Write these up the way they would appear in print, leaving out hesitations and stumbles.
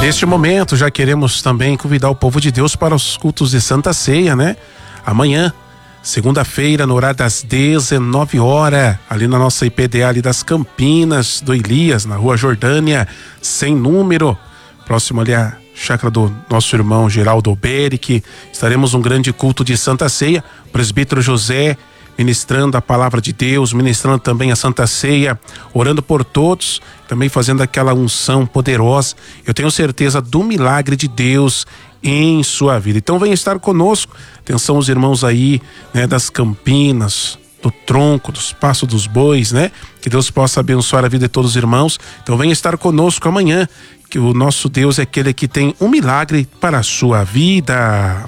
Neste momento já queremos também convidar o povo de Deus para os cultos de Santa Ceia, né? Amanhã, segunda-feira, no horário das 19 horas, ali na nossa IPDA ali das Campinas do Elias, na Rua Jordânia, sem número, próximo ali à chácara do nosso irmão Geraldo Alberic. Estaremos um grande culto de Santa Ceia, o presbítero José ministrando a palavra de Deus, ministrando também a Santa Ceia, orando por todos, também fazendo aquela unção poderosa. Eu tenho certeza do milagre de Deus em sua vida. Então venha estar conosco. Atenção os irmãos aí, né, das Campinas, do Tronco, dos Passos dos Bois, né? Que Deus possa abençoar a vida de todos os irmãos. Então venha estar conosco amanhã, que o nosso Deus é aquele que tem um milagre para a sua vida.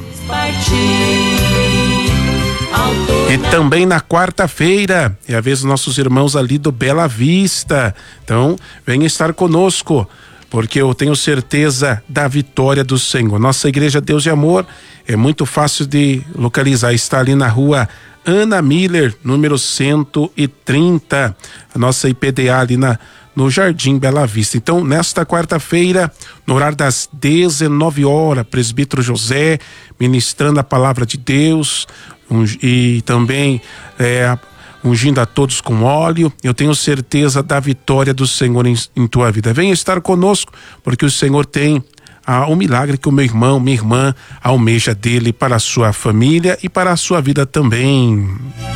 E também na quarta-feira é a vez dos nossos irmãos ali do Bela Vista. Então, venha estar conosco, porque eu tenho certeza da vitória do Senhor. Nossa igreja Deus e Amor é muito fácil de localizar. Está ali na rua Ana Miller, número 130. A nossa IPDA ali no Jardim Bela Vista. Então, nesta quarta-feira, no horário das 19 horas, presbítero José ministrando a palavra de Deus, e também ungindo a todos com óleo. Eu tenho certeza da vitória do Senhor em tua vida. Venha estar conosco, porque o Senhor tem um milagre que o meu irmão, minha irmã almeja dele para a sua família e para a sua vida também.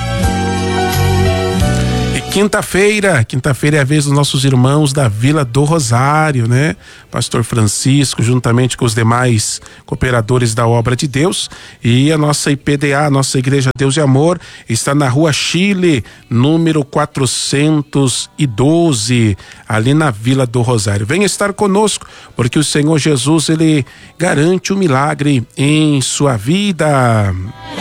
Quinta-feira é a vez dos nossos irmãos da Vila do Rosário, né? Pastor Francisco, juntamente com os demais cooperadores da obra de Deus, e a nossa IPDA, a nossa Igreja Deus e Amor, está na Rua Chile, número 412, ali na Vila do Rosário. Venha estar conosco, porque o Senhor Jesus, ele garante o milagre em sua vida.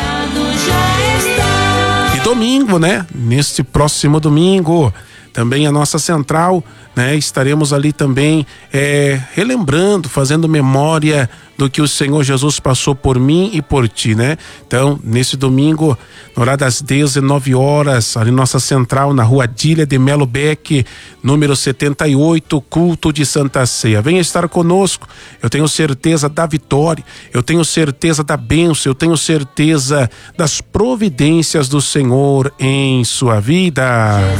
Domingo, né? Neste próximo domingo, também a nossa central, né? Estaremos ali também relembrando, fazendo memória do que o Senhor Jesus passou por mim e por ti, né? Então, nesse domingo, no horário das 19 horas, ali nossa central, na Rua Adília de Melo Beck, número 78, culto de Santa Ceia. Venha estar conosco. Eu tenho certeza da vitória, eu tenho certeza da bênção, eu tenho certeza das providências do Senhor em sua vida.